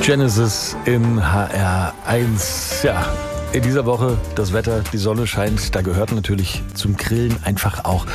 Genesis in HR1. Ja, in dieser Woche das Wetter, die Sonne scheint. Da gehört natürlich zum Grillen einfach auch,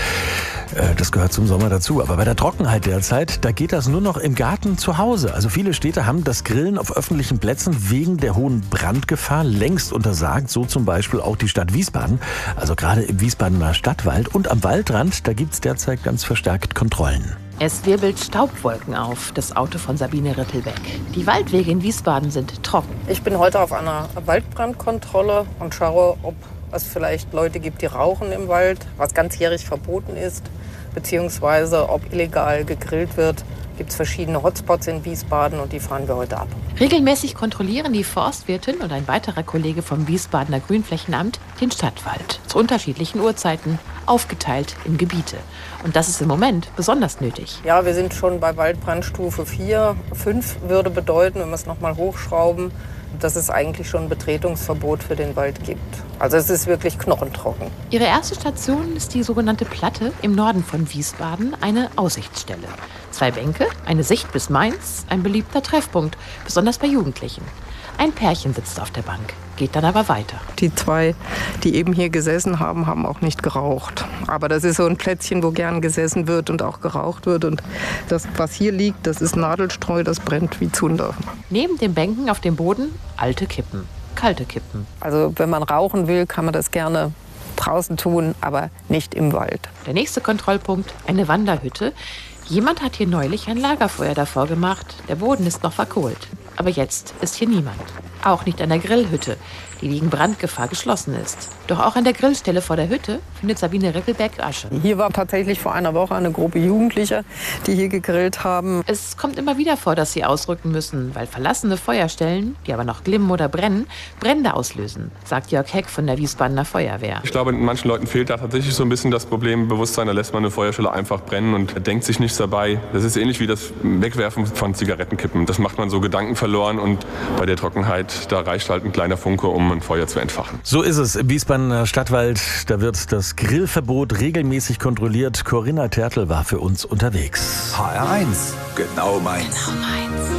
das gehört zum Sommer dazu. Aber bei der Trockenheit derzeit, da geht das nur noch im Garten zu Hause. Also viele Städte haben das Grillen auf öffentlichen Plätzen wegen der hohen Brandgefahr längst untersagt. So zum Beispiel auch die Stadt Wiesbaden. Also gerade im Wiesbadener Stadtwald und am Waldrand, da gibt es derzeit ganz verstärkt Kontrollen. Es wirbelt Staubwolken auf, das Auto von Sabine Rittelbeck. Die Waldwege in Wiesbaden sind trocken. Ich bin heute auf einer Waldbrandkontrolle und schaue, ob es vielleicht Leute gibt, die rauchen im Wald, was ganzjährig verboten ist, beziehungsweise ob illegal gegrillt wird. Gibt es verschiedene Hotspots in Wiesbaden und die fahren wir heute ab. Regelmäßig kontrollieren die Forstwirtin und ein weiterer Kollege vom Wiesbadener Grünflächenamt den Stadtwald. Zu unterschiedlichen Uhrzeiten, aufgeteilt in Gebiete. Und das ist im Moment besonders nötig. Ja, wir sind schon bei Waldbrandstufe 4. 5 würde bedeuten, wenn wir es nochmal hochschrauben, dass es eigentlich schon ein Betretungsverbot für den Wald gibt. Also es ist wirklich knochentrocken. Ihre erste Station ist die sogenannte Platte im Norden von Wiesbaden, eine Aussichtsstelle. 2 Bänke, eine Sicht bis Mainz, ein beliebter Treffpunkt, besonders bei Jugendlichen. Ein Pärchen sitzt auf der Bank, geht dann aber weiter. Die 2, die eben hier gesessen haben, haben auch nicht geraucht. Aber das ist so ein Plätzchen, wo gern gesessen wird und auch geraucht wird. Und das, was hier liegt, das ist Nadelstreu, das brennt wie Zunder. Neben den Bänken auf dem Boden alte Kippen, kalte Kippen. Also wenn man rauchen will, kann man das gerne draußen tun, aber nicht im Wald. Der nächste Kontrollpunkt, eine Wanderhütte. Jemand hat hier neulich ein Lagerfeuer davor gemacht. Der Boden ist noch verkohlt. Aber jetzt ist hier niemand. Auch nicht an der Grillhütte, die wegen Brandgefahr geschlossen ist. Doch auch an der Grillstelle vor der Hütte findet Sabine Rittelbeck Asche. Hier war tatsächlich vor einer Woche eine Gruppe Jugendlicher, die hier gegrillt haben. Es kommt immer wieder vor, dass sie ausrücken müssen, weil verlassene Feuerstellen, die aber noch glimmen oder brennen, Brände auslösen, sagt Jörg Heck von der Wiesbadener Feuerwehr. Ich glaube, manchen Leuten fehlt da tatsächlich so ein bisschen das Problembewusstsein. Da lässt man eine Feuerstelle einfach brennen und denkt sich nichts dabei. Das ist ähnlich wie das Wegwerfen von Zigarettenkippen. Das macht man so Gedanken verloren und bei der Trockenheit, da reicht halt ein kleiner Funke, um ein Feuer zu entfachen. So ist es im Wiesbadener Stadtwald. Da wird das Grillverbot regelmäßig kontrolliert. Corinna Tertl war für uns unterwegs. HR1, genau meins. Genau meins.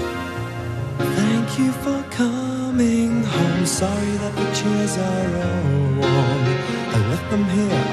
Thank you for coming home. Sorry that the chairs are all warm. I left them here.